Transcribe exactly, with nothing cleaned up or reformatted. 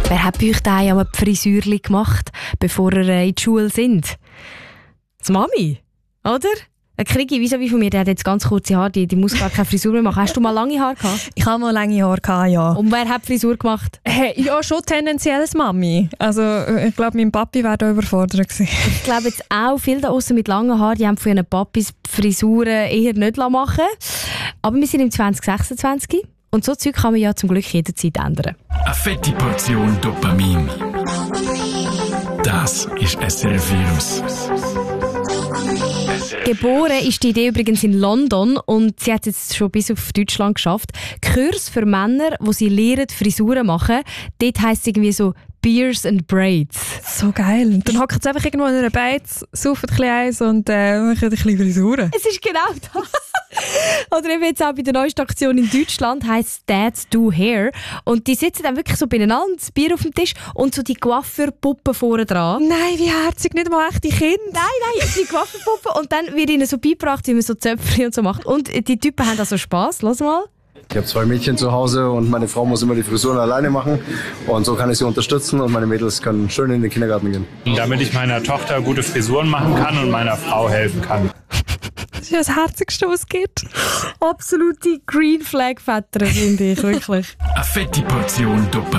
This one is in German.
Wer hat bei euch daheim die Frisürchen gemacht, bevor ihr äh, in die Schule sind? Die Mami, oder? Ein Krigi, wie so wie von mir, der hat jetzt ganz kurze Haare, die, die muss gar keine Frisur mehr machen. Hast du mal lange Haare gehabt? Ich habe mal lange Haare gehabt, ja. Und wer hat die Frisur gemacht? Hey, ja, schon tendenziell als Mami. Also ich glaube, mein Papi wäre da überfordert gewesen. Ich glaube jetzt auch viele da aussen mit langen Haaren, die haben von ihren Papis die Frisuren eher nicht machen lassen. Aber wir sind im zwanzig sechsundzwanzig und so Zeug kann man ja zum Glück jederzeit ändern. Eine fette Portion Dopamin. Das ist S R F-Virus. Geboren ist die Idee übrigens in London und sie hat es jetzt schon bis auf Deutschland geschafft. Kurs für Männer, wo sie lernen, Frisuren machen. Dort heisst es irgendwie so Beards and Braids. So geil. Dann hocken sie einfach irgendwo in einer Beiz, saufen ein bisschen eins und äh, machen ein bisschen Frisuren. Es ist genau das. Oder eben jetzt auch bei der neuesten Aktion in Deutschland heisst Dads Do Hair. Und die sitzen dann wirklich so beieinander, das Bier auf dem Tisch und so die Coiffeurpuppen vorne dran. Nein, wie herzig, nicht mal echte Kinder. Nein, nein, die Coiffeurpuppen. Und dann wird ihnen so beigebracht, wie man so Zöpfchen und so macht. Und die Typen haben da so Spass. Lass mal. Ich habe zwei Mädchen zu Hause und meine Frau muss immer die Frisuren alleine machen. Und so kann ich sie unterstützen und meine Mädels können schön in den Kindergarten gehen. Damit ich meiner Tochter gute Frisuren machen kann und meiner Frau helfen kann. Das ist das Herzigste, was es gibt. Absolute Green Flag Väter, finde ich, wirklich. Eine fette Portion Dopamin.